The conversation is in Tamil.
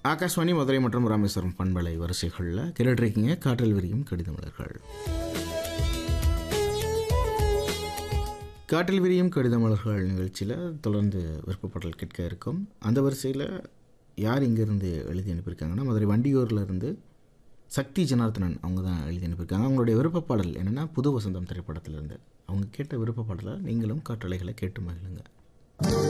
ஆகாஷ்வாணி மதுரை மற்றும் ராமேஸ்வரம் பண்பலை வரிசைகளில் கேட்டுருக்கீங்க காற்றில் விரியும் கடிதமலர்கள். காற்றில் விரியும் கடிதமலர்கள் நிகழ்ச்சியில் தொடர்ந்து விருப்பப்பாடல் கேட்க இருக்கும். அந்த வரிசையில் யார் இங்கேருந்து எழுதி அனுப்பியிருக்காங்கன்னா, மதுரை வண்டியூரில் இருந்து சக்தி ஜனார்த்தனன் அவங்க தான் எழுதி அனுப்பியிருக்காங்க. அவங்களுடைய விருப்பப்பாடல் என்னென்னா புது வசந்தம் திரைப்படத்திலிருந்து. அவங்க கேட்ட விருப்பப்பாடலை நீங்களும் காற்றலைகளை கேட்டு மகிழுங்க.